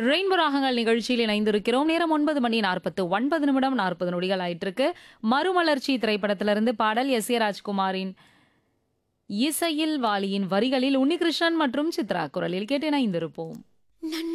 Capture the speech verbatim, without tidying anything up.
Rainbow ராகங்கள் நிகழ்ச்சியில் இணைந்திருக்கிறோம். நேரம் ஒன்பது மணி நாற்பத்து ஒன்பது நிமிடம் நாற்பது நொடிகள் ஆயிட்டு இருக்கு. மறுமலர்ச்சி திரைப்படத்திலிருந்து பாடல் எஸ் ஏ ராஜ்குமாரின் இசையில் வாலியின் வரிகளில் உன்னிகிருஷ்ணன் மற்றும் சித்ரா குரலில் கேட்டு இணைந்திருப்போம்.